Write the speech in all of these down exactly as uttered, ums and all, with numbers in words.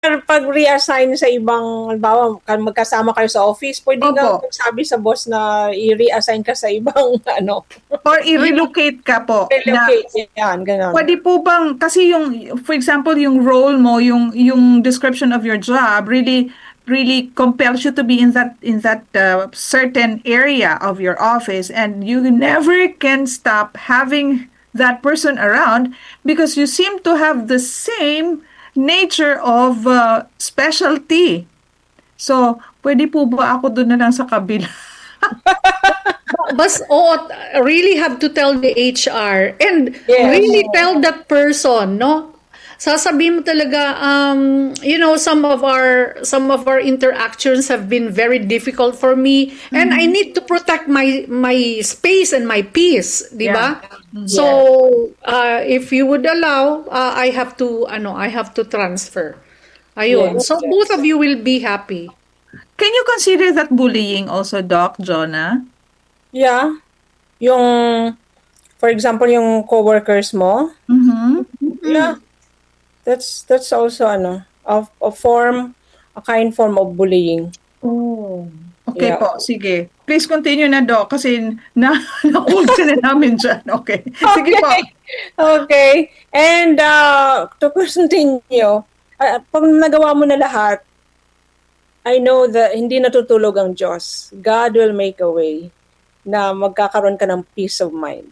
pag reassign sa ibang, halimbawa, magkasama kayo sa office, pwede Opo. ka sabi sa boss na i-reassign ka sa ibang, ano. Or i-relocate ka po. Relocate, na, yan, ganun. Pwede po bang, kasi yung, for example, yung role mo, yung, yung description of your job, really, really compels you to be in that, in that uh, certain area of your office, and you never can stop having that person around because you seem to have the same nature of uh, specialty. So, pwede po ba ako doon na lang sa kabila? But oh, really have to tell the H R and yes. really tell that person, no? Sasabihin mo talaga, um, you know, some of our some of our interactions have been very difficult for me, mm-hmm. and I need to protect my my space and my peace, di ba? Yeah. So, uh, if you would allow, uh, I have to, ano, I have to transfer. Ayun. Yes, so yes. Both of you will be happy. Can you consider that bullying also, Doc Jonah? Yeah. Yung, for example, yung coworkers mo. Mm-hmm. Yeah. That's that's also ano, a, a form, a kind form of bullying. Oh. Okay yeah. po, sige. Please continue na, Doc, kasi na na-hold na namin dyan. Okay. Sige okay. po. Okay. And uh, to continue, uh, pag nagawa mo na lahat, I know that hindi natutulog ang Diyos. God will make a way na magkakaroon ka ng peace of mind.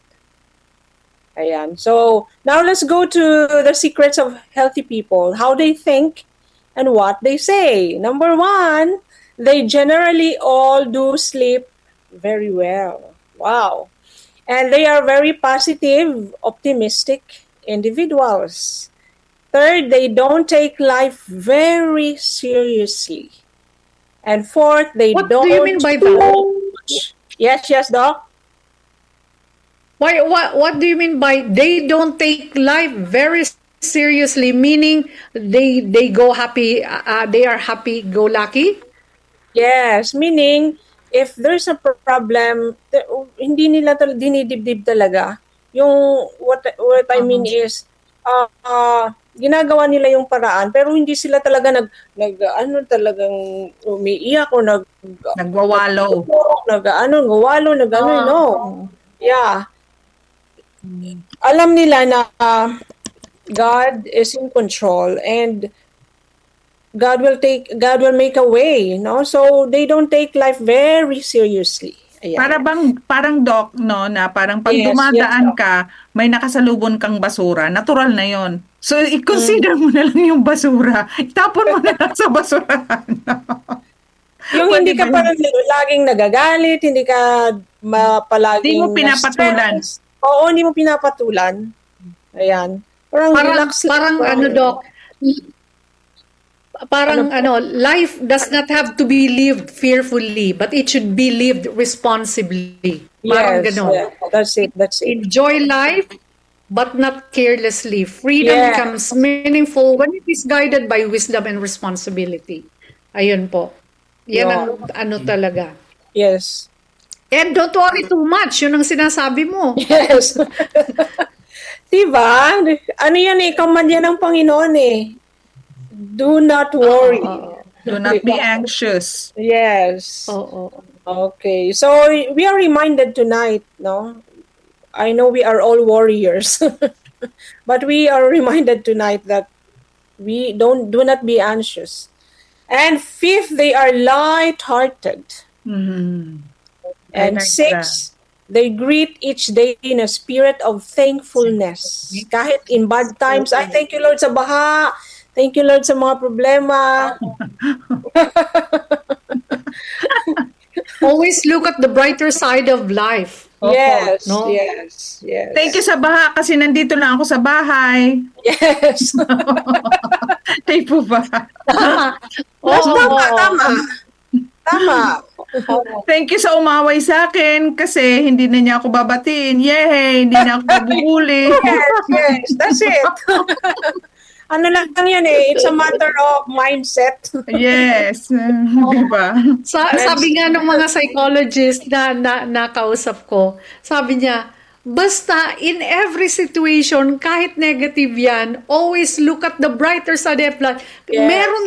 Ayan. So, now let's go to the secrets of healthy people. How they think and what they say. Number one, they generally all do sleep very well. Wow. And they are very positive, optimistic individuals. Third, they don't take life very seriously. And fourth, they what don't... What do you mean by that? Yes, yes, Doc? Why, what, what do you mean by they don't take life very seriously? Meaning they they go happy, uh, they are happy go lucky? Yes, meaning if there's a problem, hindi nila tal- dinidibdib talaga. Yung what what I mean uh-huh. is uh, uh, ginagawa nila yung paraan pero hindi sila talaga nag nag ano talagang umiiyak o nag nagwawalo. Nag ano, nagwawalo, nag ano, uh-huh. no. Yeah. Alam nila na uh, God is in control and God will take God will make a way, no? So they don't take life very seriously. Ayan. Para bang parang Doc, no, na parang pag yes, dumadaan yes, ka, may nakasalubon kang basura, natural na 'yon. So i-consider mm. mo na lang yung basura. Itapon mo na lang sa basurahan. Yung hindi ka parang laging nagagalit, hindi ka mapalaging hindi mo pinapatulan. Na-stress. Oo, hindi mo pinapatulan. Ayan. Parang, parang relax parang lang. ano, Doc, parang ano, ano, life does not have to be lived fearfully, but it should be lived responsibly. Parang yes, gano'n. Yeah, that's it, that's it. Enjoy life, but not carelessly. Freedom yes. becomes meaningful when it is guided by wisdom and responsibility. Ayun po. Yan yeah. ang ano talaga. Yes. And don't worry too much. Yun ang sinasabi mo. Yes. Diba? Ano yan eh? Command yan ng Panginoon eh. Do not worry. Uh, Do not be anxious. Yes. Oh, oh. Okay. So, we are reminded tonight, no? I know we are all warriors. But we are reminded tonight that we don't, do not be anxious. And fifth, they are light-hearted. Mm-hmm. And like six, that. They greet each day in a spirit of thankfulness. Kahit in bad times, I thank you Lord sa baha, thank you Lord sa mga problema. Always look at the brighter side of life. Yes, no? yes, yes. Thank you sa baha kasi nandito lang ako sa bahay. Yes. Thank po ba? Tama. Oh, tama, tama. Tama. Thank you sa umaway sa akin kasi hindi na niya ako babatiin. Yay! Hindi na ako mabubuli. Yes, yes. That's it. Ano lang yan eh. It's a matter of mindset. Yes. Diba? Sa, sabi nga ng mga psychologist na, na nakausap ko, sabi niya, Basta, in every situation, kahit negative yan, always look at the brighter side of life. Yes. Meron